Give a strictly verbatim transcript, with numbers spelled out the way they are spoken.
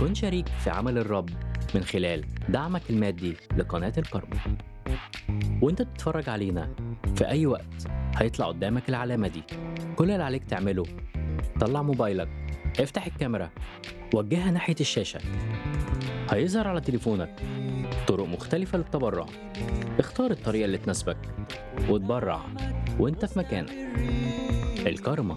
كن شريك في عمل الرب من خلال دعمك المادي لقناة الكرمة. وانت بتتفرج علينا في أي وقت هيطلع قدامك العلامة دي. كل اللي عليك تعمله طلع موبايلك، افتح الكاميرا، وجهها ناحية الشاشة. هيظهر على تليفونك طرق مختلفة للتبرع. اختار الطريقة اللي تناسبك وتبرع وانت في مكانك. الكرمة